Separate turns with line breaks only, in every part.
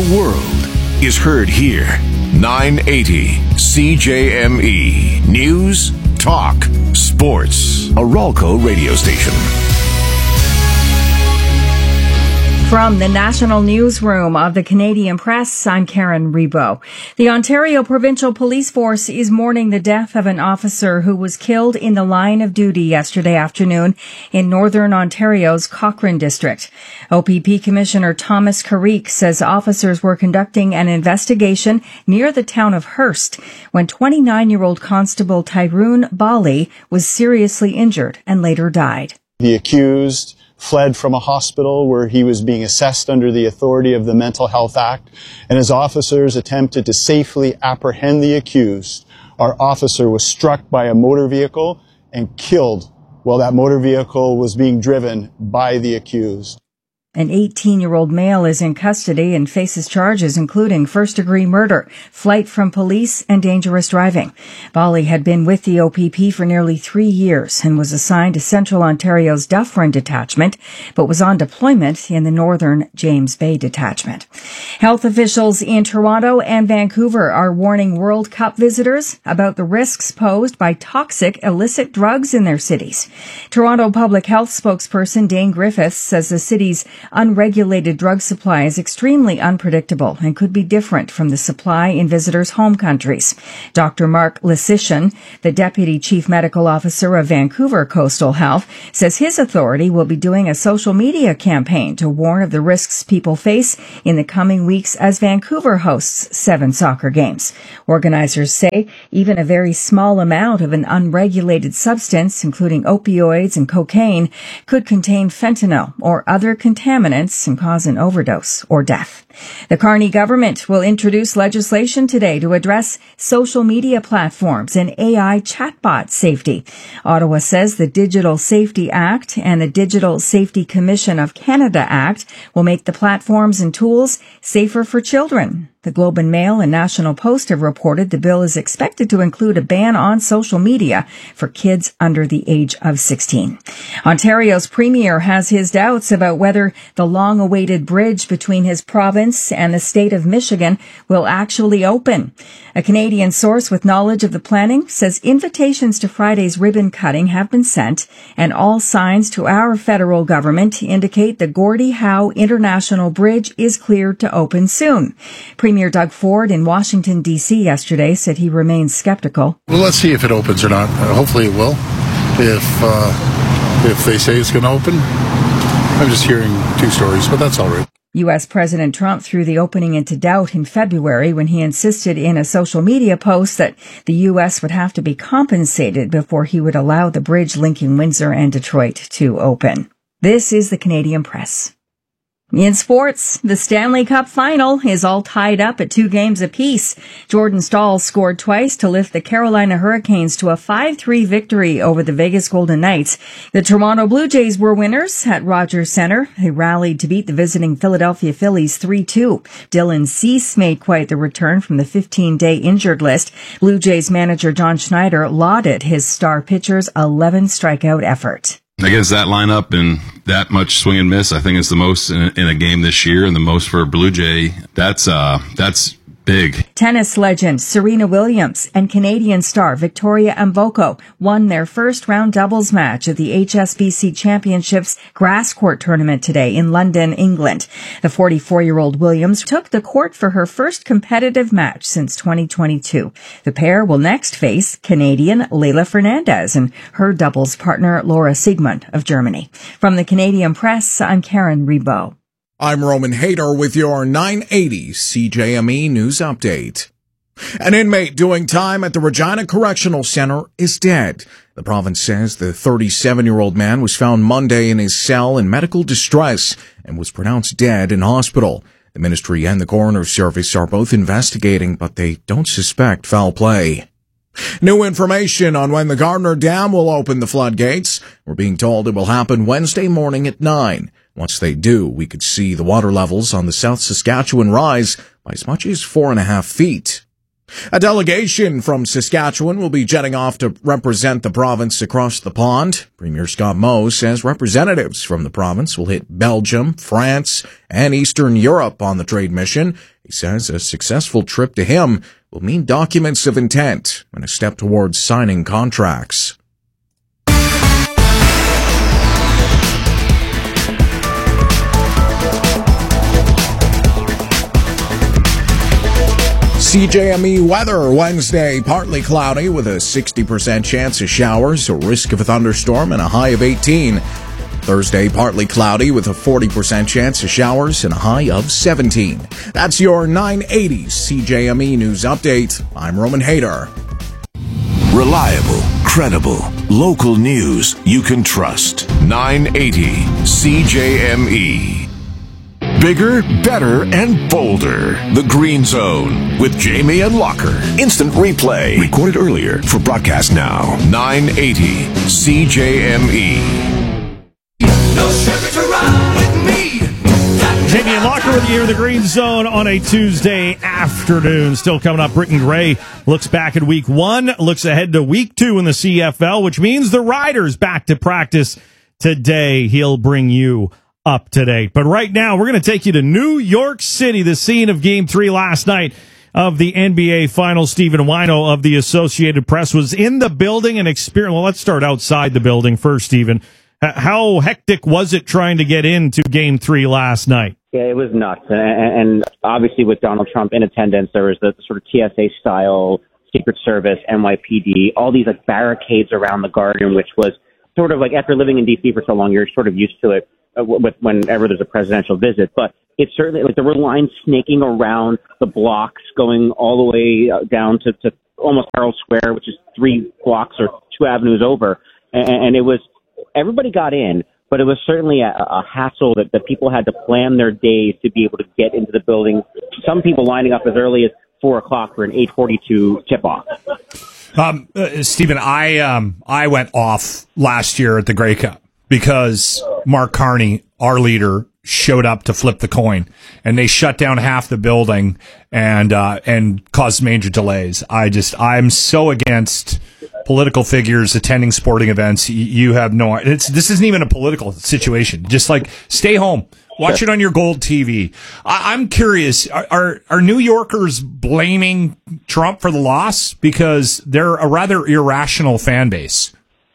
The world is heard here. 980 CJME. News, talk, sports. A Ralco radio station.
From the National Newsroom of the Canadian Press, I'm Karen Rebo. The Ontario Provincial Police Force is mourning the death of an officer who was killed in the line of duty yesterday afternoon in Northern Ontario's Cochrane district. OPP Commissioner Thomas Carrique says officers were conducting an investigation near the town of Hearst when 29-year-old Constable Tyrone Bali was seriously injured and later died.
The accused fled from a hospital where he was being assessed under the authority of the Mental Health Act, and as officers attempted to safely apprehend the accused, our officer was struck by a motor vehicle and killed while that motor vehicle was being driven by the accused.
An 18-year-old male is in custody and faces charges including first-degree murder, flight from police, and dangerous driving. Bali had been with the OPP for nearly 3 years and was assigned to Central Ontario's Dufferin Detachment, but was on deployment in the Northern James Bay Detachment. Health officials in Toronto and Vancouver are warning World Cup visitors about the risks posed by toxic illicit drugs in their cities. Toronto Public Health spokesperson Dane Griffiths says the city's unregulated drug supply is extremely unpredictable and could be different from the supply in visitors' home countries. Dr. Mark Lysician, the Deputy Chief Medical Officer of Vancouver Coastal Health, says his authority will be doing a social media campaign to warn of the risks people face in the coming weeks as Vancouver hosts 7 soccer games. Organizers say even a very small amount of an unregulated substance, including opioids and cocaine, could contain fentanyl or other contaminants and cause an overdose or death. The Carney government will introduce legislation today to address social media platforms and AI chatbot safety. Ottawa says the Digital Safety Act and the Digital Safety Commission of Canada Act will make the platforms and tools safer for children. The Globe and Mail and National Post have reported the bill is expected to include a ban on social media for kids under the age of 16. Ontario's premier has his doubts about whether the long-awaited bridge between his province and the state of Michigan will actually open. A Canadian source with knowledge of the planning says invitations to Friday's ribbon cutting have been sent, and all signs to our federal government indicate the Gordie Howe International Bridge is cleared to open soon. Premier Doug Ford in Washington, D.C. yesterday said he remains skeptical.
Well, let's see if it opens or not. Hopefully it will. If they say it's going to open, I'm just hearing 2 stories, but that's all right.
U.S. President Trump threw the opening into doubt in February when he insisted in a social media post that the U.S. would have to be compensated before he would allow the bridge linking Windsor and Detroit to open. This is the Canadian Press. In sports, the Stanley Cup final is all tied up at 2 games apiece. Jordan Staal scored twice to lift the Carolina Hurricanes to a 5-3 victory over the Vegas Golden Knights. The Toronto Blue Jays were winners at Rogers Centre. They rallied to beat the visiting Philadelphia Phillies 3-2. Dylan Cease made quite the return from the 15-day injured list. Blue Jays manager John Schneider lauded his star pitcher's 11-strikeout effort.
Against that lineup and that much swing and miss, I think it's the most in a game this year and the most for a Blue Jay. That's big.
Tennis legend Serena Williams and Canadian star Victoria Mboko won their first round doubles match at the HSBC Championships grass court tournament today in London, England. The 44-year-old Williams took the court for her first competitive match since 2022. The pair will next face Canadian Leylah Fernandez and her doubles partner Laura Siegmund of Germany. From the Canadian Press, I'm Karen Rebo.
I'm Roman Hayter with your 980 CJME News Update. An inmate doing time at the Regina Correctional Center is dead. The province says the 37-year-old man was found Monday in his cell in medical distress and was pronounced dead in hospital. The ministry and the coroner's service are both investigating, but they don't suspect foul play. New information on when the Gardner Dam will open the floodgates. We're being told it will happen Wednesday morning at 9. Once they do, we could see the water levels on the South Saskatchewan rise by as much as 4.5 feet. A delegation from Saskatchewan will be jetting off to represent the province across the pond. Premier Scott Moe says representatives from the province will hit Belgium, France, and Eastern Europe on the trade mission. He says a successful trip to him will mean documents of intent and a step towards signing contracts. CJME weather Wednesday, partly cloudy with a 60% chance of showers, a risk of a thunderstorm, and a high of 18. Thursday, partly cloudy with a 40% chance of showers and a high of 17. That's your 980 CJME News Update. I'm Roman Hayter.
Reliable, credible, local news you can trust. 980 CJME. Bigger, better, and bolder. The Green Zone with Jamie and Locker. Instant replay. Recorded earlier for broadcast now. 980 CJME.
No sugar to ride with me.
Jamie and Locker with you here in the Green Zone on a Tuesday afternoon. Still coming up, Britton Gray looks back at week 1, looks ahead to week 2 in the CFL, which means the Riders back to practice today. He'll bring you up to date. But right now, we're going to take you to New York City, the scene of Game 3 last night of the NBA Finals. Stephen Wino of the Associated Press was in the building and experienced. Well, let's start outside the building first, Stephen. How hectic was it trying to get into Game 3 last night?
Yeah, it was nuts. And obviously with Donald Trump in attendance, there was the sort of TSA-style Secret Service, NYPD, all these like barricades around the Garden, which was sort of like after living in D.C. for so long, you're sort of used to it with whenever there's a presidential visit. But it's certainly like there were lines snaking around the blocks going all the way down to almost Herald Square, which is 3 blocks or 2 avenues over. And it was, everybody got in, but it was certainly a hassle that people had to plan their days to be able to get into the building. Some people lining up as early as 4 o'clock for an 8:42 tip-off.
Stephen, I went off last year at the Grey Cup because Mark Carney, our leader, showed up to flip the coin, and they shut down half the building and caused major delays. I'm so against political figures attending sporting events. You have no. This isn't even a political situation. Just like stay home. Watch it on your Gold TV. I'm curious, are New Yorkers blaming Trump for the loss? Because they're a rather irrational fan base.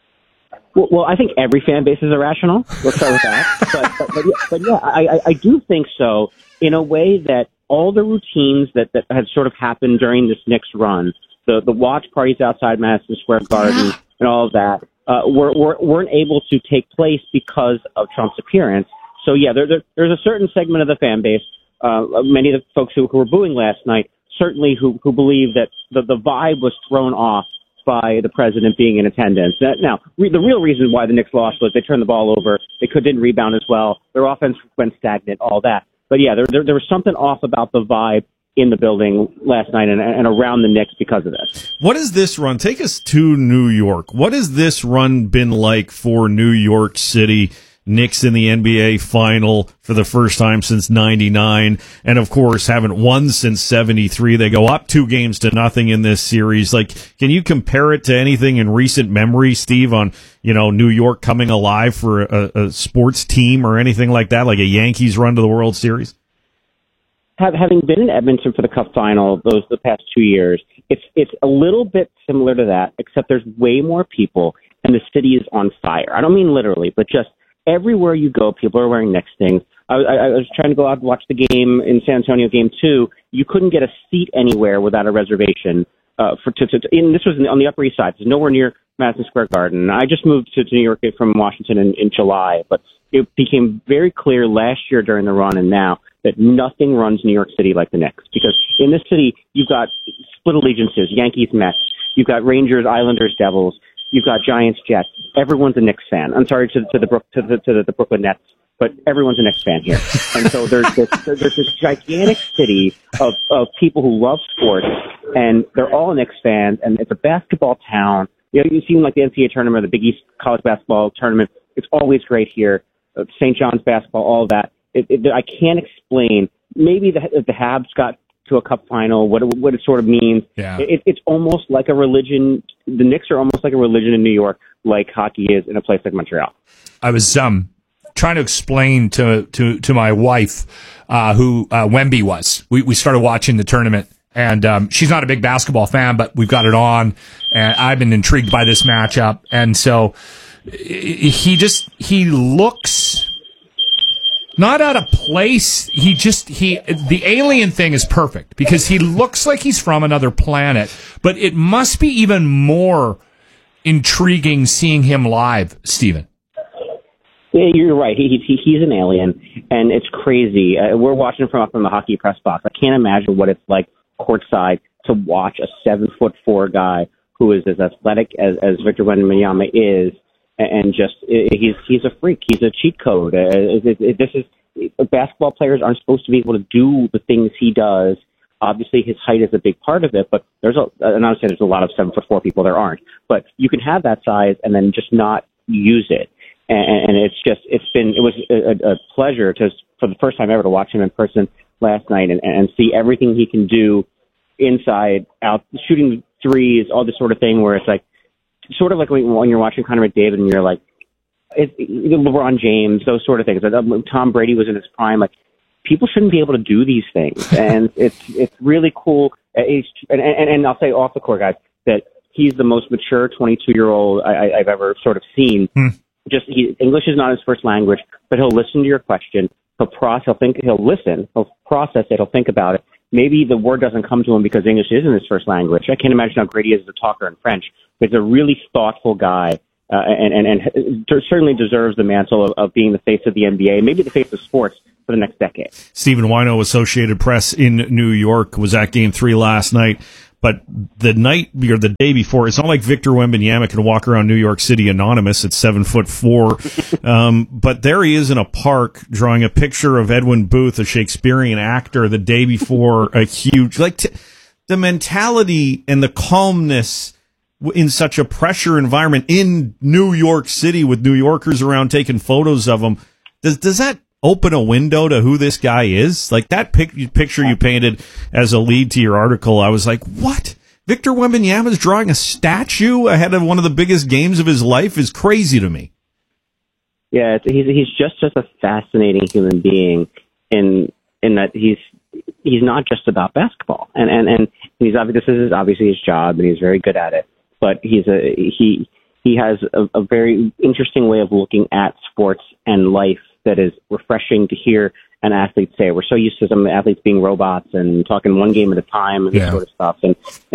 Well, I think every fan base is irrational. Let's start with that. But yeah, I do think so, in a way that all the routines that had sort of happened during this Knicks run, the watch parties outside Madison Square Garden and all of that, weren't able to take place because of Trump's appearance. So yeah, there's a certain segment of the fan base, many of the folks who were booing last night, certainly who believe that the vibe was thrown off by the president being in attendance. Now, the real reason why the Knicks lost was they turned the ball over, they didn't rebound as well, their offense went stagnant, all that. But yeah, there was something off about the vibe in the building last night and around the Knicks because of this.
What is this run? Take us to New York. What has this run been like for New York City? Knicks in the NBA final for the first time since 99, and of course haven't won since 73. They go up 2-0 in this series. Like, can you compare it to anything in recent memory, Steve, on, New York coming alive for a sports team or anything like that, like a Yankees run to the World Series?
Having been in Edmonton for the Cup final the past 2 years, it's a little bit similar to that, except there's way more people and the city is on fire. I don't mean literally, but just everywhere you go, people are wearing Knicks things. I was trying to go out and watch the game in San Antonio, Game 2. You couldn't get a seat anywhere without a reservation. And this was on the Upper East Side. It's nowhere near Madison Square Garden. I just moved to New York from Washington in July, but it became very clear last year during the run and now that nothing runs New York City like the Knicks. Because in this city, you've got split allegiances, Yankees, Mets. You've got Rangers, Islanders, Devils. You've got Giants, Jets. Everyone's a Knicks fan. I'm sorry to the Brooklyn Nets, but everyone's a Knicks fan here. And so there's this gigantic city of people who love sports, and they're all Knicks fans. And it's a basketball town. You see like the NCAA tournament, the Big East college basketball tournament. It's always great here. St. John's basketball, all of that. I can't explain. Maybe the Habs got to a cup final, what it sort of means.
Yeah.
It's almost like a religion. The Knicks are almost like a religion in New York, like hockey is in a place like Montreal.
I was trying to explain to my wife who Wemby was. We started watching the tournament, and she's not a big basketball fan, but we've got it on, and I've been intrigued by this matchup. And so he looks not out of place. The alien thing is perfect because he looks like he's from another planet, but it must be even more intriguing seeing him live, Stephen.
Yeah, you're right. He's an alien, and it's crazy. We're watching from up in the hockey press box. I can't imagine what it's like courtside to watch a 7'4" guy who is as athletic as Victor Wembanyama is, and just he's a freak. He's a cheat code. Basketball players aren't supposed to be able to do the things he does. Obviously, his height is a big part of it, but and I would say there's a lot of 7'4" people. There aren't, but you can have that size and then just not use it. And it was a pleasure for the first time ever to watch him in person last night and see everything he can do inside, out, shooting threes, all this sort of thing where it's like, sort of like when you're watching Connor McDavid and you're like, LeBron James, those sort of things. Tom Brady was in his prime. Like, people shouldn't be able to do these things. And it's really cool. And I'll say off the court, guys, that he's the most mature 22-year-old I've ever sort of seen. English is not his first language, but he'll listen to your question. He'll listen, he'll process it, he'll think about it. Maybe the word doesn't come to him because English isn't his first language. I can't imagine how great he is as a talker in French, but he's a really thoughtful guy, and certainly deserves the mantle of being the face of the NBA, maybe the face of sports for the next decade.
Stephen Wino, Associated Press in New York, was at Game 3 last night. But the night or the day before, it's not like Victor Wembanyama can walk around New York City anonymous at 7'4". But there he is in a park drawing a picture of Edwin Booth, a Shakespearean actor, the day before a huge, the mentality and the calmness in such a pressure environment in New York City with New Yorkers around taking photos of him. Does that open a window to who this guy is? Like that picture you painted as a lead to your article, I was like, what? Victor Wembanyama is drawing a statue ahead of one of the biggest games of his life is crazy to me.
Yeah, he's just a fascinating human being in that he's not just about basketball, and he's this is obviously his job, and he's very good at it. But he has a very interesting way of looking at sports and life that is refreshing to hear an athlete say. We're so used to some athletes being robots and talking one game at a time and this sort of stuff. And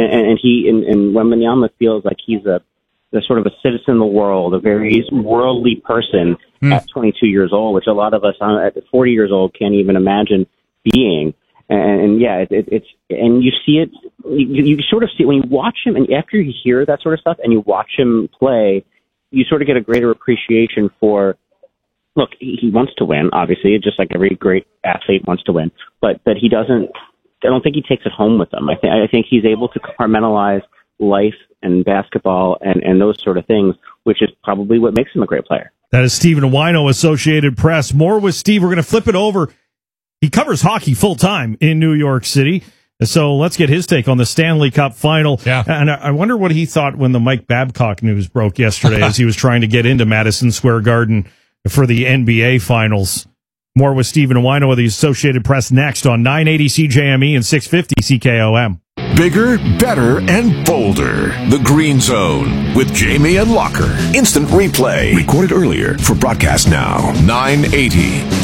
Wembanyama feels like he's a sort of a citizen of the world, a very worldly person at 22 years old, which a lot of us at 40 years old can't even imagine being. And you see it, you sort of see it when you watch him, and after you hear that sort of stuff and you watch him play, you sort of get a greater appreciation for, look, he wants to win, obviously, just like every great athlete wants to win, but I don't think he takes it home with him. I think he's able to compartmentalize life and basketball and those sort of things, which is probably what makes him a great player.
That is Stephen Wino, Associated Press. More with Steve. We're going to flip it over. He covers hockey full-time in New York City. So let's get his take on the Stanley Cup final. Yeah. And I wonder what he thought when the Mike Babcock news broke yesterday as he was trying to get into Madison Square Garden for the NBA Finals. More with Stephen Wino of the Associated Press next on 980 CJME and 650 CKOM.
Bigger, better, and bolder. The Green Zone with Jamie and Locker. Instant replay. Recorded earlier for broadcast now. 980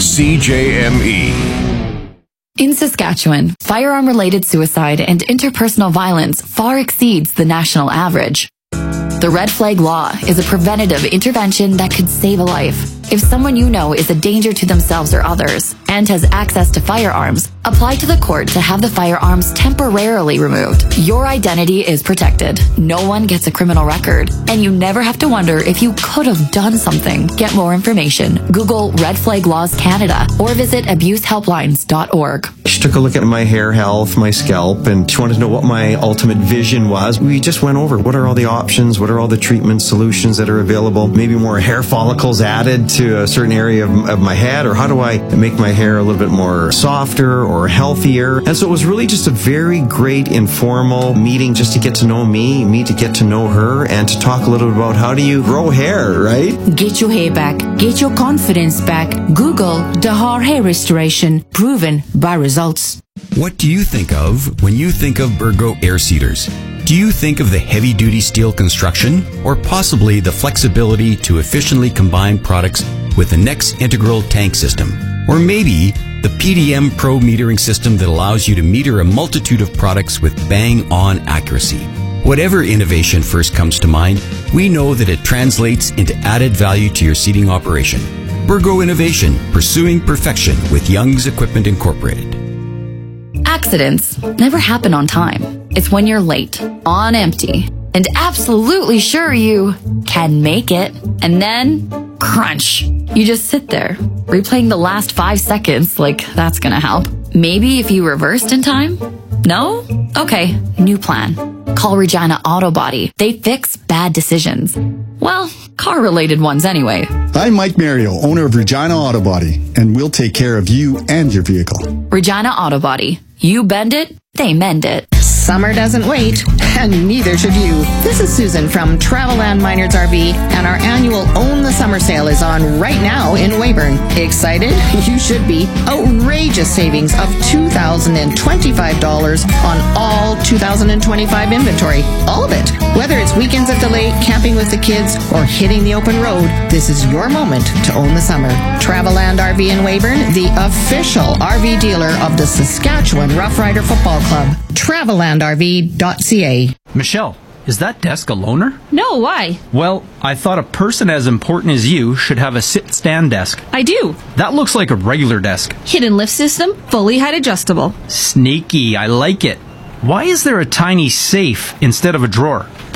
CJME.
In Saskatchewan, firearm-related suicide and interpersonal violence far exceeds the national average. The Red Flag Law is a preventative intervention that could save a life. If someone you know is a danger to themselves or others and has access to firearms, apply to the court to have the firearms temporarily removed. Your identity is protected. No one gets a criminal record, and you never have to wonder if you could have done something. Get more information. Google Red Flag Laws Canada or visit abusehelplines.org.
She took a look at my hair health, my scalp, and she wanted to know what my ultimate vision was. We just went over what are all the options, what are all the treatment solutions that are available, maybe more hair follicles added to to a certain area of my head, or how do I make my hair a little bit more softer or healthier? And so it was really just a very great informal meeting just to get to know me to get to know her, and to talk a little bit about how do you grow hair, right?
Get your hair back. Get your confidence back. Google Dahar Hair Restoration. Proven by results.
What do you think of when you think of Burgo air seeders? Do you think of the heavy-duty steel construction, or possibly the flexibility to efficiently combine products with the Next Integral tank system? Or maybe the PDM Pro metering system that allows you to meter a multitude of products with bang-on accuracy? Whatever innovation first comes to mind, we know that it translates into added value to your seeding operation. Burgo Innovation, pursuing perfection with Young's Equipment Incorporated.
Accidents never happen on time. It's when you're late, on empty, and absolutely sure you can make it. And then, crunch. You just sit there, replaying the last 5 seconds like that's gonna help. Maybe if you reversed in time? No? Okay, new plan. Call Regina Auto Body. They fix bad decisions. Well, car-related ones anyway.
I'm Mike Mario, owner of Regina Auto Body, and we'll take care of you and your vehicle.
Regina Auto Body. You bend it, they mend it.
Summer doesn't wait, and neither should you. This is Susan from Travelland Minards RV, and our annual Own the Summer sale is on right now in Weyburn. Excited? You should be. Outrageous savings of $2,025 on all 2025 inventory. All of it. Whether it's weekends at the lake, camping with the kids, or hitting the open road, this is your moment to own the summer. Travelland RV in Weyburn, the official RV dealer of the Saskatchewan Rough Rider Football Club. TravellandRV.ca.
Michelle, is that desk a loaner?
No, why?
Well, I thought a person as important as you should have a sit-stand desk.
I do.
That looks like a regular desk.
Hidden lift system, fully height adjustable.
Sneaky, I like it. Why is there a tiny safe instead of a drawer?